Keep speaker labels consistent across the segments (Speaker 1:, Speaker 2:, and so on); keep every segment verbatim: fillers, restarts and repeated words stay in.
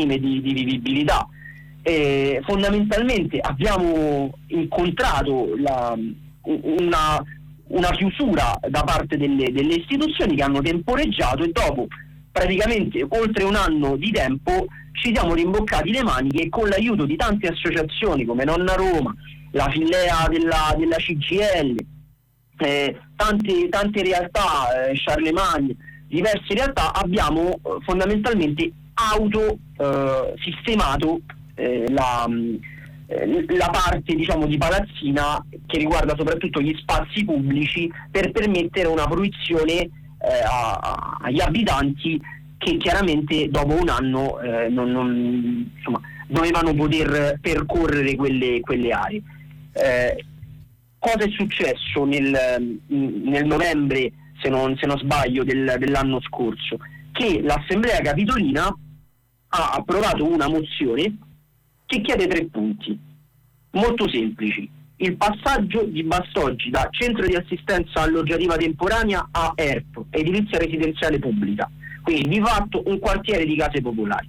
Speaker 1: di, di vivibilità. Eh, fondamentalmente abbiamo incontrato la, una, una chiusura da parte delle, delle istituzioni che hanno temporeggiato, e dopo praticamente oltre un anno di tempo ci siamo rimboccati le maniche, e con l'aiuto di tante associazioni come Nonna Roma, la Fillea della, della C G I L, eh, tante, tante realtà, eh, Charlemagne, diverse realtà, abbiamo eh, fondamentalmente auto eh, sistemato eh, la, eh, la parte, diciamo, di palazzina che riguarda soprattutto gli spazi pubblici, per permettere una fruizione eh, a, a, agli abitanti che chiaramente dopo un anno eh, non, non, insomma, dovevano poter percorrere quelle, quelle aree. Eh, cosa è successo nel, nel novembre, se non, se non sbaglio, del, dell'anno scorso? Che l'Assemblea Capitolina ha approvato una mozione che chiede tre punti molto semplici: il passaggio di Bassoggi da centro di assistenza alloggiativa temporanea a E R P, edilizia residenziale pubblica, quindi di fatto un quartiere di case popolari,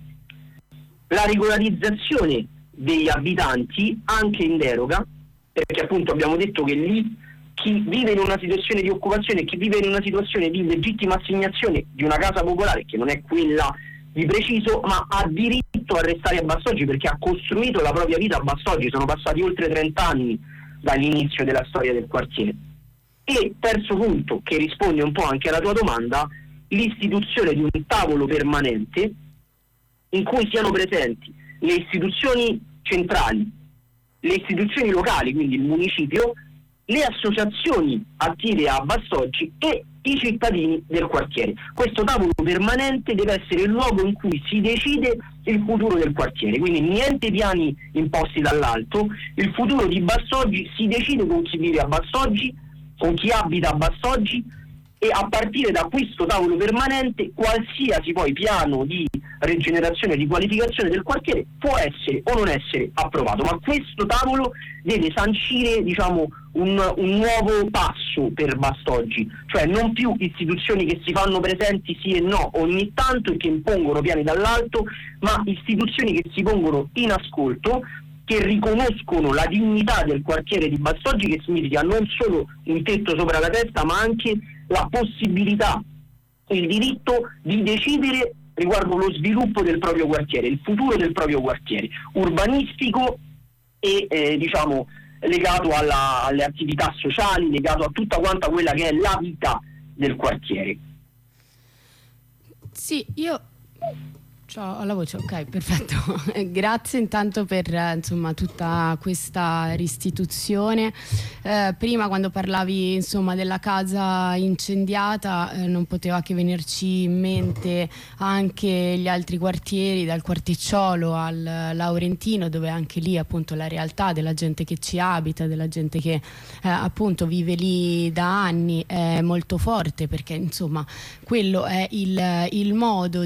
Speaker 1: la regolarizzazione degli abitanti anche in deroga, perché appunto abbiamo detto che lì chi vive in una situazione di occupazione, chi vive in una situazione di legittima assegnazione di una casa popolare, che non è quella di preciso, ma ha diritto a restare a Bassoggi perché ha costruito la propria vita a Bassoggi. Sono passati oltre trenta anni dall'inizio della storia del quartiere. E terzo punto, che risponde un po' anche alla tua domanda, l'istituzione di un tavolo permanente in cui siano presenti le istituzioni centrali, le istituzioni locali, quindi il municipio, le associazioni attive a Bassoggi e i cittadini del quartiere. Questo tavolo permanente deve essere il luogo in cui si decide il futuro del quartiere, quindi niente piani imposti dall'alto. Il futuro di Bassoggi si decide con chi vive a Bassoggi, con chi abita a Bassoggi, e a partire da questo tavolo permanente qualsiasi poi piano di rigenerazione e di qualificazione del quartiere può essere o non essere approvato, ma questo tavolo deve sancire, diciamo, un, un nuovo passo per Bassoggi, cioè non più istituzioni che si fanno presenti sì e no ogni tanto e che impongono piani dall'alto, ma istituzioni che si pongono in ascolto, che riconoscono la dignità del quartiere di Bassoggi, che significa non solo un tetto sopra la testa, ma anche la possibilità, il diritto di decidere riguardo lo sviluppo del proprio quartiere, il futuro del proprio quartiere, urbanistico e eh, diciamo legato alla, alle attività sociali, legato a tutta quanta quella che è la vita del quartiere.
Speaker 2: Sì, io ho la voce, ok, perfetto. Grazie intanto per eh, insomma tutta questa restituzione. Eh, prima, quando parlavi insomma della casa incendiata, eh, non poteva che venirci in mente anche gli altri quartieri, dal Quarticciolo al Laurentino, dove anche lì appunto la realtà della gente che ci abita, della gente che eh, appunto vive lì da anni è molto forte, perché insomma quello è il, il modo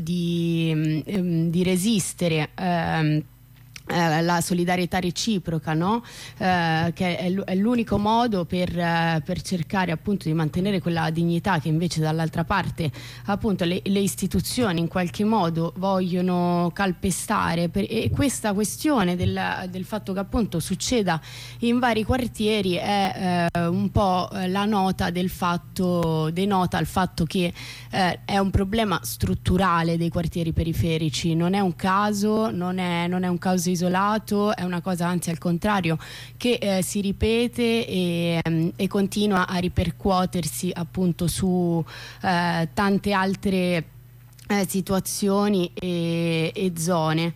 Speaker 2: di di resistere ehm, eh, la solidarietà reciproca, no? Eh, che è, è l'unico modo per, eh, per cercare appunto di mantenere quella dignità che invece dall'altra parte appunto le, le istituzioni in qualche modo vogliono calpestare, per, e questa questione del, del fatto che appunto succeda in vari quartieri è eh, un po' la nota del fatto, denota il fatto che eh, è un problema strutturale dei quartieri periferici, non è un caso, non è, non è un caso isolato, è una cosa anzi al contrario che eh, si ripete e, um, e continua a ripercuotersi appunto su eh, tante altre eh, situazioni e, e zone.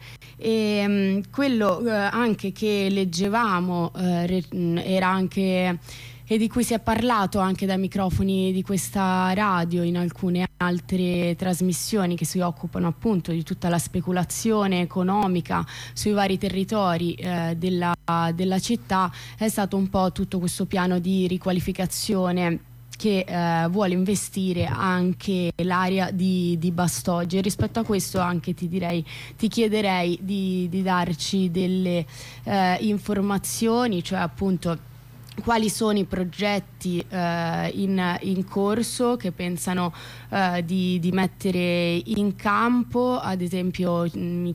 Speaker 2: E um, quello eh, anche che leggevamo eh, re, era anche, e di cui si è parlato anche dai microfoni di questa radio in alcune altre trasmissioni che si occupano appunto di tutta la speculazione economica sui vari territori eh, della, della città, è stato un po' tutto questo piano di riqualificazione che eh, vuole investire anche l'area di, di Bassoggi. E rispetto a questo anche ti direi, ti chiederei di, di darci delle eh, informazioni, cioè appunto quali sono i progetti eh, in, in corso che pensano eh, di, di mettere in campo. Ad esempio mi